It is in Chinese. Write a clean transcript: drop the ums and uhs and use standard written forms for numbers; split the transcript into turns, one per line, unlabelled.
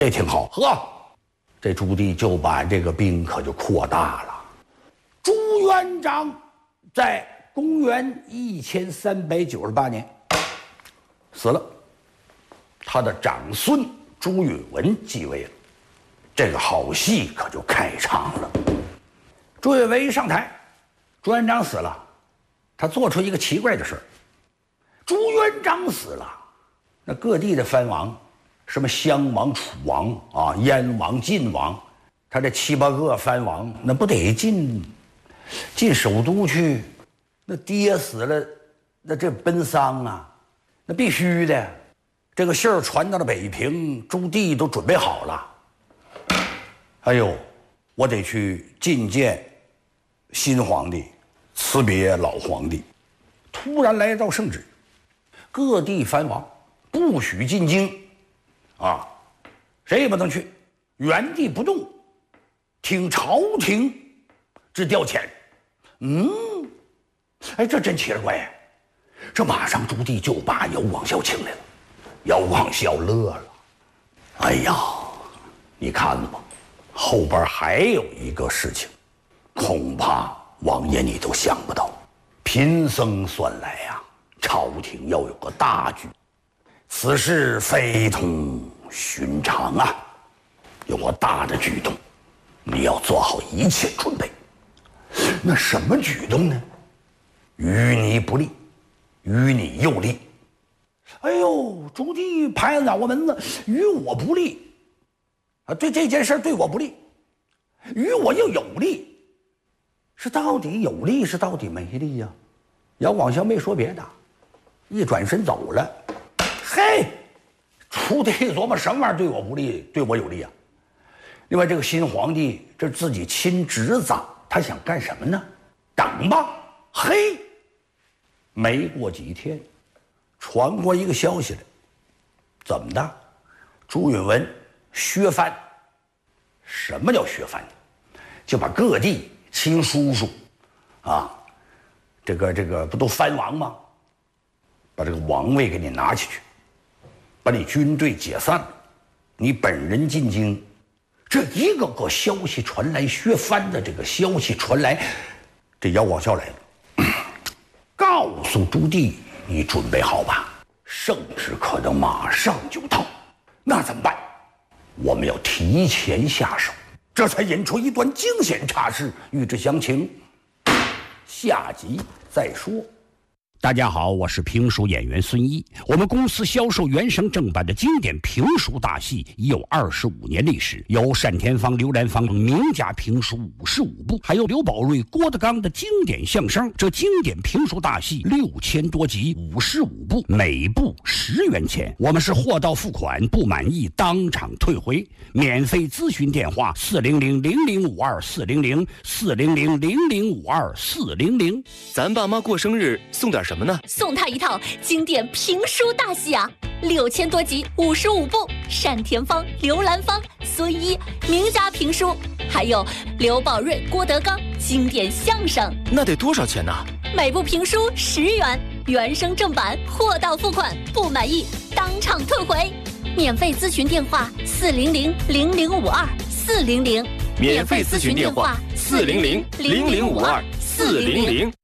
这挺好。呵，这朱棣就把这个兵可就扩大了。朱元璋在公元1398年死了，他的长孙朱允炆继位了，这个好戏可就开场了。朱允炆一上台，朱元璋死了，他做出一个奇怪的事儿。朱元璋死了，那各地的藩王，什么襄王、楚王啊、燕王、晋王，他这7、8个藩王，那不得进首都去？那爹死了，那这奔丧啊，那必须的。这个信儿传到了北平，朱棣都准备好了。哎呦，我得去觐见新皇帝，辞别老皇帝。突然来一道圣旨，各地藩王不许进京，啊，谁也不能去，原地不动，听朝廷之调遣。哎，这真奇了怪呀！这马上朱棣就把姚广孝请来了。姚广孝乐了，哎呀，你看吧，后边还有一个事情，恐怕王爷你都想不到。贫僧算来呀，朝廷要有个大局，此事非同寻常啊，有个大的举动，你要做好一切准备。那什么举动呢？于你不利，于你有利。哎呦，朱棣拍脑瓜门子，于我不利啊！对这件事对我不利，于我又有利，是到底有利是到底没利呀？姚广孝没说别的，一转身走了。嘿，朱棣琢磨什么玩意儿对我不利，对我有利啊？另外，这个新皇帝这自己亲侄子，他想干什么呢？等吧。嘿，没过几天，传过一个消息来，怎么的？朱允炆削藩。什么叫削藩？就把各地亲叔叔，啊，这个不都藩王吗？把这个王位给你拿下去，把你军队解散了，你本人进京。这一个个消息传来，削藩的这个消息传来，这姚广孝来了，告诉朱棣，你准备好吧，圣旨可能马上就到。那怎么办？我们要提前下手，这才引出一段惊险差事。欲知详情，下集再说。
大家好，我是评书演员孙一。我们公司销售原声正版的经典评书大戏已有25年历史，有单田芳、刘兰芳名家评书55部，还有刘宝瑞、郭德纲的经典相声。这经典评书大戏6000多集，55部，每部10元钱。我们是货到付款，不满意当场退回。免费咨询电话400-0052-400，400-0052-400。
咱爸妈过生日送点什么呢？
送他一套经典评书大戏啊，6000多集，55部，单田芳、刘兰芳、孙一名家评书，还有刘宝瑞、郭德纲经典相声。
那得多少钱呢？
每部评书10元，原声正版，货到付款，不满意当场退回。免费咨询电话400-0052-400，
免费咨询电话400-0052-400。